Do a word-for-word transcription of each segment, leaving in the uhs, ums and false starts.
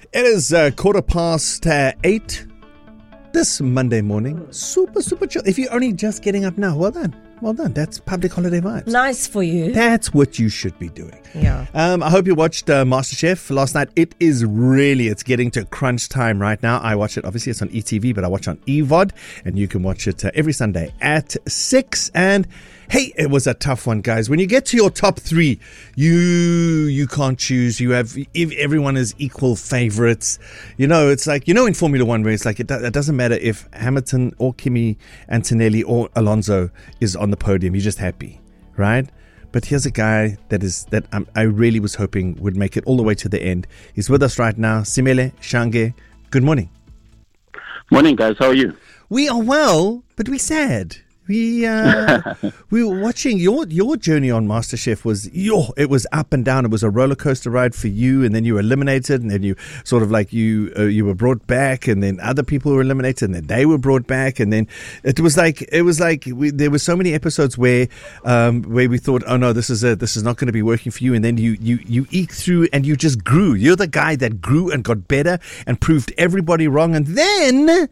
It is uh, quarter past uh, eight this Monday morning. Super, super chill. If you're only just getting up now, well done. Well done. That's public holiday vibes. Nice for you. That's what you should be doing. Yeah. Um, I hope you watched uh, MasterChef last night. It is really, it's getting to crunch time right now. I watch it, obviously it's on E T V, but I watch on E V O D, and you can watch it uh, every Sunday at six. And hey, it was a tough one, guys. When you get to your top three, you you can't choose. You have, if everyone is equal favorites. You know, it's like, you know, in Formula One where it's like, it, do, it doesn't matter if Hamilton or Kimi Antonelli or Alonso is on the podium. You're just happy, right? But here's a guy that is that um, I really was hoping would make it all the way to the end. He's with us right now. Simele Shange, good morning. Morning, guys. How are you? We are well, but we're sad. We uh, we were watching your your journey on MasterChef was yo it was up and down. It was a roller coaster ride for you, and then you were eliminated, and then you sort of like you uh, you were brought back, and then other people were eliminated, and then they were brought back, and then it was like it was like we, there were so many episodes where um, where we thought, oh no, this is it, this is not going to be working for you, and then you you you eke through and you just grew. You're the guy that grew and got better and proved everybody wrong, and then.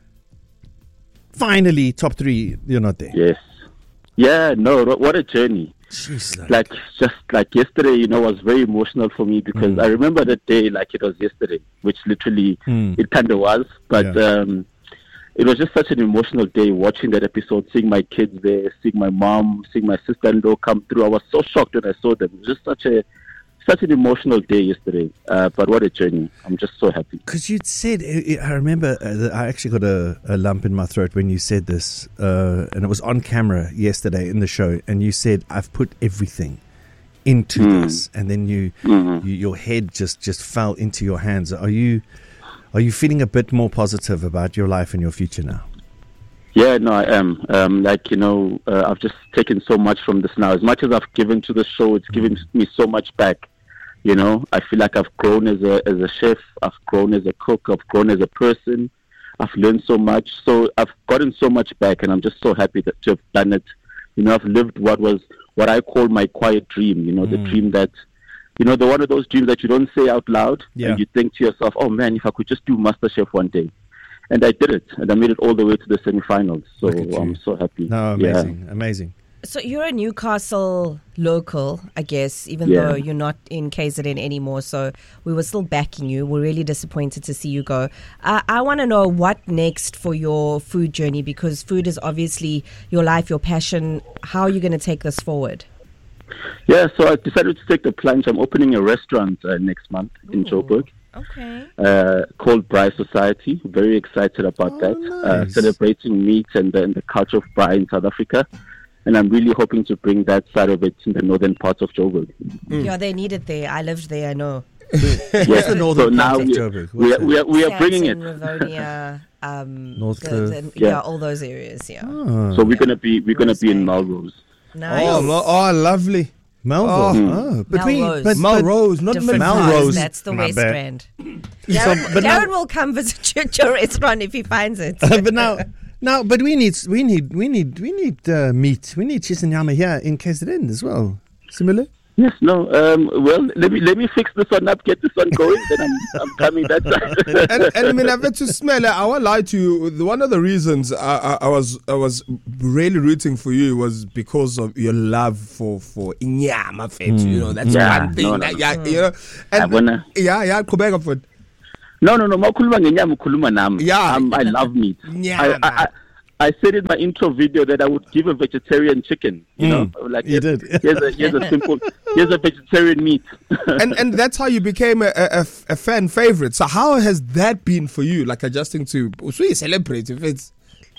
Finally, top three, you're not there. Yes. Yeah, no, what a journey. Jeez, like, like, just like yesterday, you know, was very emotional for me because mm. I remember that day like it was yesterday, which literally mm. it kind of was. But yeah. um, it was just such an emotional day watching that episode, seeing my kids there, seeing my mom, seeing my sister-in-law come through. I was so shocked when I saw them. It was just such a Such an emotional day yesterday, uh, but what a journey. I'm just so happy. Because you'd said, I remember, uh, I actually got a, a lump in my throat when you said this, uh, and it was on camera yesterday in the show, and you said, I've put everything into mm. this, and then you, mm-hmm. you, your head just, just fell into your hands. Are you, are you feeling a bit more positive about your life and your future now? Yeah, no, I am. Um, like, you know, uh, I've just taken so much from this now. As much as I've given to the show, it's given me so much back. You know, I feel like I've grown as a as a chef. I've grown as a cook. I've grown as a person. I've learned so much. So I've gotten so much back, and I'm just so happy that to have done it. You know, I've lived what was what I call my quiet dream. You know, mm. the dream that, you know, the one of those dreams that you don't say out loud, yeah. and you think to yourself, "Oh man, if I could just do MasterChef one day." And I did it, and I made it all the way to the semi-finals. So I'm so happy. No, amazing, yeah. amazing. So you're a Newcastle local, I guess, even yeah. though you're not in K Z N anymore. So we were still backing you. We're really disappointed to see you go. Uh, I want to know what next for your food journey, because food is obviously your life, your passion. How are you going to take this forward? Yeah, so I decided to take the plunge. I'm opening a restaurant uh, next month Ooh. in Joburg. Okay. Uh, called Braai Society. Very excited about oh, that. Nice. Uh, celebrating meat and, and the culture of braai in South Africa. And I'm really hoping to bring that side of it in the northern parts of Joburg. Mm. Yeah, they need it there. I lived there, I know. What's the northern so part now of we, Joburg? We are, we are, we are bringing it. Rivonia, um, North the, the, yeah. yeah, all those areas. Yeah. Oh. So we're gonna be we're gonna be in Melrose. Nice. Oh, oh, lovely. Melrose. Oh, oh. Between, Melrose. but, Melrose, not Different Melrose. That's the My West bad. Rand. Darren, but Darren now, will come visit your, your restaurant if he finds it. but now, now, but we need, we need, we need, we need uh, meat. We need cheese and nyama here in K Z N as well. Similar. Yes, no. Um, well, let me let me fix this one up, get this one going, then I'm, I'm coming that side. and and I mean, I've to smell it. I won't lie to you. One of the reasons I, I, I was I was really rooting for you was because of your love for for inyama, mm. you know. That's yeah, one thing. no, no, that, no. yeah, you know. And, I wanna, yeah, yeah. Kubeka for. No, no, no. Makuluma ngenyama, kuluma nam. Yeah, um, I love meat. Yeah. I, I, I, I said in my intro video that I would give a vegetarian chicken. You mm, know, like you here's, did. here's, a, here's a simple, here's a vegetarian meat. and and that's how you became a, a, a fan favorite. So how has that been for you? Like adjusting to, so you celebrate if it's.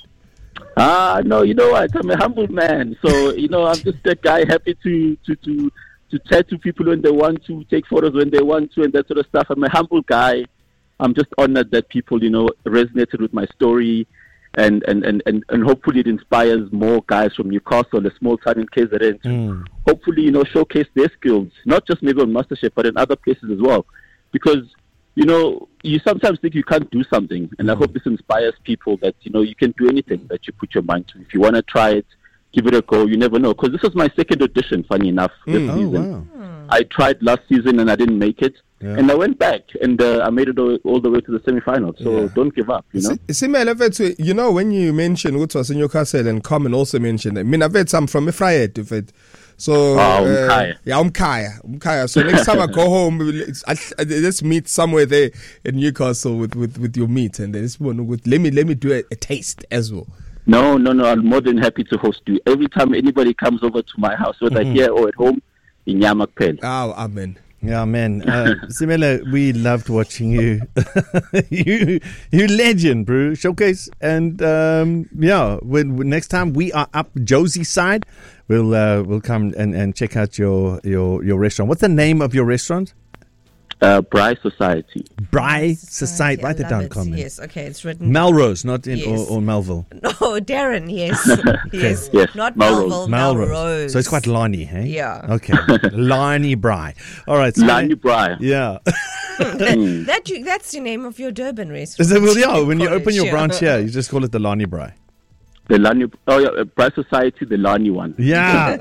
Ah, no, you know what? I'm a humble man, so you know I'm just a guy happy to to to to chat to people when they want to, take photos when they want to, and that sort of stuff. I'm a humble guy. I'm just honored that people, you know, resonated with my story. And, and, and, and, and hopefully it inspires more guys from Newcastle, a small town in K Z N, to mm. hopefully, you know, showcase their skills, not just maybe on MasterChef, but in other places as well. Because, you know, you sometimes think you can't do something. And mm. I hope this inspires people that, you know, you can do anything that you put your mind to. If you want to try it, give it a go. You never know. Because this was my second audition, funny enough, this mm. season. Oh, wow. I tried last season and I didn't make it. Yeah. And I went back and uh, I made it all, all the way to the semi-finals. So Yeah. don't give up, you know. Simele vethu, you know, when you mentioned what was in Newcastle and Common also mentioned it. Mina vethu, I'm from Efrayet, if it. So Oh, uh, Umkhaya. yeah, Umkhaya, Umkhaya. So next time I go home, let's, I- let's meet somewhere there in Newcastle with, with, with your meat, and let's let me let me do a, a taste as well. No, no, no. I'm more than happy to host you. Every time anybody comes over to my house, whether Mm-hmm. here or at home, in Yamakpel. Oh, amen. Yeah, man. Uh, Simele, we loved watching you. you, you legend, bro. Showcase, and um, yeah. When, when next time we are up Josie's side, we'll uh, we'll come and, and check out your, your your restaurant. What's the name of your restaurant? Uh, Bry Society. Bry Society. I Write that love down, it. Carmen. Yes, okay, it's written. Melrose, not in Yes. or, or Melville. No, Darren, yes. yes. Yes, Not Melrose. Melville, Melrose. Melrose. So it's quite Lani, hey? Yeah. Okay. Lani Bry. All right. So Lani Bry. Yeah. that, that you, that's the name of your Durban restaurant. So, well, yeah. When you Call it, open your yeah. branch here, you just call it the Lani Bry. The Lani, oh yeah, uh, Bry Society, the Lani one. Yeah.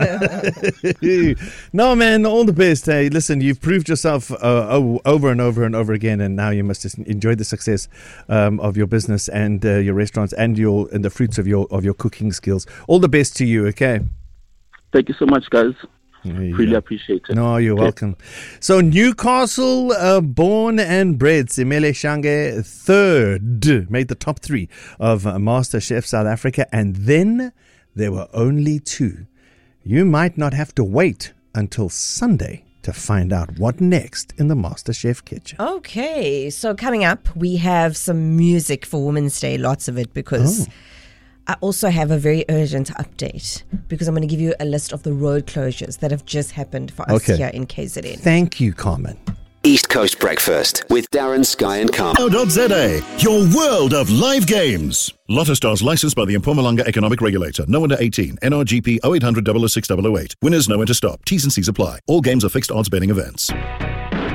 No, man, all the best. Hey, listen, you've proved yourself uh, o- over and over and over again, and now you must just enjoy the success um, of your business and uh, your restaurants and your and the fruits of your of your cooking skills. All the best to you. Okay. Thank you so much, guys. There you Really go. appreciate it. No, you're Okay. welcome. So Newcastle, uh, born and bred, Simele Shange, third, made the top three of uh, Master Chef South Africa, and then there were only two. You might not have to wait until Sunday to find out what next in the Master Chef kitchen. Okay, so coming up, we have some music for Women's Day, lots of it, because Oh. I also have a very urgent update, because I'm going to give you a list of the road closures that have just happened for us Okay. here in K Z N. Thank you, Carmen. East Coast Breakfast with Darren, Sky and Carl. .za, your world of live games. Lotto Stars licensed by the Mpumalanga Economic Regulator. No under eighteen. N R G P oh eight hundred, double oh six, double oh eight. Winners know when to stop. T's and C's apply. All games are fixed odds betting events.